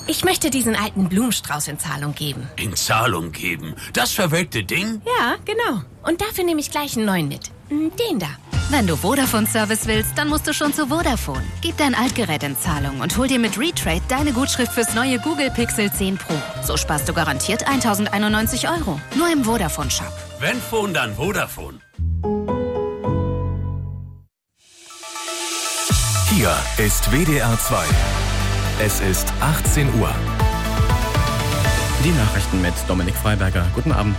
Ich möchte diesen alten Blumenstrauß in Zahlung geben. In Zahlung geben? Das verwelkte Ding? Ja, genau. Und dafür nehme ich gleich einen neuen mit. Den da. Wenn du Vodafone-Service willst, dann musst du schon zu Vodafone. Gib dein Altgerät in Zahlung und hol dir mit Retrade deine Gutschrift fürs neue Google Pixel 10 Pro. So sparst du garantiert 1.091 €. Nur im Vodafone-Shop. Wenn Phone, dann Vodafone. Hier ist WDR 2. Es ist 18 Uhr. Die Nachrichten mit Dominik Freiberger. Guten Abend.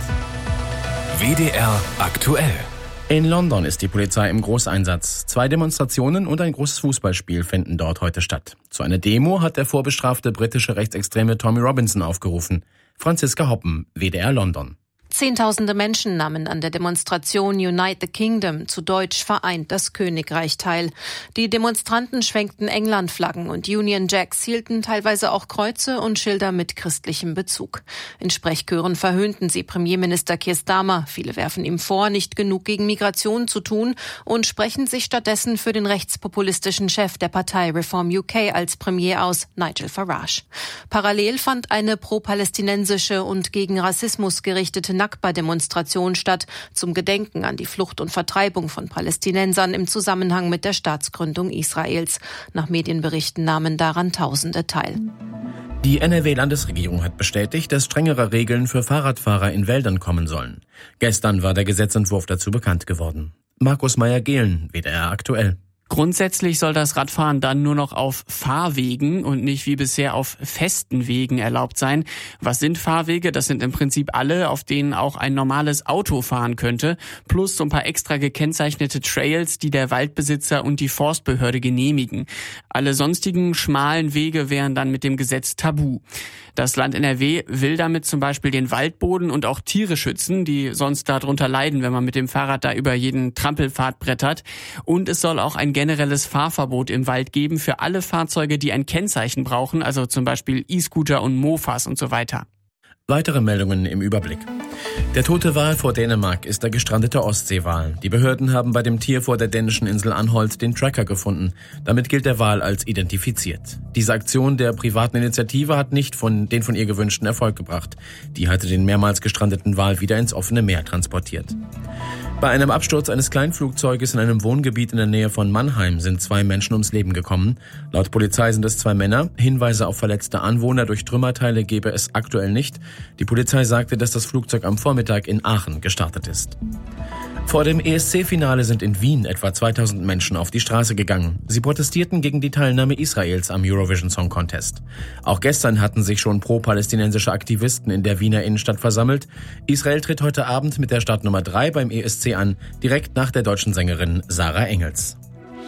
WDR aktuell. In London ist die Polizei im Großeinsatz. 2 Demonstrationen und ein großes Fußballspiel finden dort heute statt. Zu einer Demo hat der vorbestrafte britische Rechtsextreme Tommy Robinson aufgerufen. Franziska Hoppen, WDR London. Zehntausende Menschen nahmen an der Demonstration Unite the Kingdom, zu Deutsch Vereint das Königreich, teil. Die Demonstranten schwenkten England-Flaggen und Union Jacks, hielten teilweise auch Kreuze und Schilder mit christlichem Bezug. In Sprechchören verhöhnten sie Premierminister Keir Starmer. Viele werfen ihm vor, nicht genug gegen Migration zu tun und sprechen sich stattdessen für den rechtspopulistischen Chef der Partei Reform UK als Premier aus, Nigel Farage. Parallel fand eine pro-palästinensische und gegen Rassismus gerichtete Nakba-Demonstration statt, zum Gedenken an die Flucht und Vertreibung von Palästinensern im Zusammenhang mit der Staatsgründung Israels. Nach Medienberichten nahmen daran Tausende teil. Die NRW-Landesregierung hat bestätigt, dass strengere Regeln für Fahrradfahrer in Wäldern kommen sollen. Gestern war der Gesetzentwurf dazu bekannt geworden. Markus Meyer-Gehlen, WDR aktuell. Grundsätzlich soll das Radfahren dann nur noch auf Fahrwegen und nicht wie bisher auf festen Wegen erlaubt sein. Was sind Fahrwege? Das sind im Prinzip alle, auf denen auch ein normales Auto fahren könnte, plus so ein paar extra gekennzeichnete Trails, die der Waldbesitzer und die Forstbehörde genehmigen. Alle sonstigen schmalen Wege wären dann mit dem Gesetz tabu. Das Land NRW will damit zum Beispiel den Waldboden und auch Tiere schützen, die sonst darunter leiden, wenn man mit dem Fahrrad da über jeden Trampelpfad brettert. Und es soll auch ein generelles Fahrverbot im Wald geben für alle Fahrzeuge, die ein Kennzeichen brauchen, also zum Beispiel E-Scooter und Mofas und so weiter. Weitere Meldungen im Überblick. Der tote Wal vor Dänemark ist der gestrandete Ostseewal. Die Behörden haben bei dem Tier vor der dänischen Insel Anholt den Tracker gefunden. Damit gilt der Wal als identifiziert. Diese Aktion der privaten Initiative hat nicht den von ihr gewünschten Erfolg gebracht. Die hatte den mehrmals gestrandeten Wal wieder ins offene Meer transportiert. Bei einem Absturz eines Kleinflugzeuges in einem Wohngebiet in der Nähe von Mannheim sind 2 Menschen ums Leben gekommen. Laut Polizei sind es 2 Männer. Hinweise auf verletzte Anwohner durch Trümmerteile gebe es aktuell nicht. Die Polizei sagte, dass das Flugzeug am Vormittag in Aachen gestartet ist. Vor dem ESC-Finale sind in Wien etwa 2000 Menschen auf die Straße gegangen. Sie protestierten gegen die Teilnahme Israels am Eurovision Song Contest. Auch gestern hatten sich schon pro-palästinensische Aktivisten in der Wiener Innenstadt versammelt. Israel tritt heute Abend mit der Startnummer 3 beim ESC an, direkt nach der deutschen Sängerin Sarah Engels.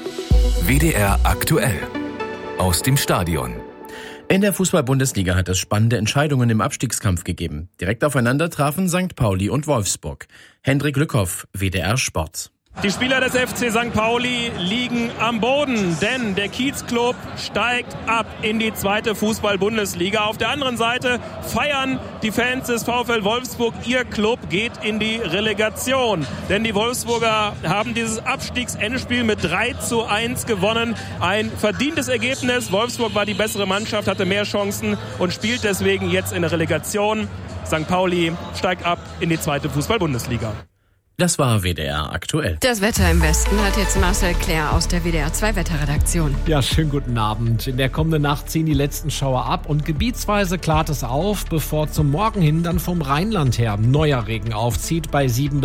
WDR aktuell. Aus dem Stadion. In der Fußball-Bundesliga hat es spannende Entscheidungen im Abstiegskampf gegeben. Direkt aufeinander trafen St. Pauli und Wolfsburg. Hendrik Lückhoff, WDR Sport. Die Spieler des FC St. Pauli liegen am Boden, denn der Kiezclub steigt ab in die 2. Fußball-Bundesliga. Auf der anderen Seite feiern die Fans des VfL Wolfsburg. Ihr Club geht in die Relegation, denn die Wolfsburger haben dieses Abstiegsendspiel mit 3:1 gewonnen. Ein verdientes Ergebnis. Wolfsburg war die bessere Mannschaft, hatte mehr Chancen und spielt deswegen jetzt in der Relegation. St. Pauli steigt ab in die 2. Fußball-Bundesliga. Das war WDR aktuell. Das Wetter im Westen hat jetzt Marcel Claire aus der WDR 2 Wetterredaktion. Ja, schönen guten Abend. In der kommenden Nacht ziehen die letzten Schauer ab und gebietsweise klart es auf, bevor zum Morgen hin dann vom Rheinland her neuer Regen aufzieht bei 7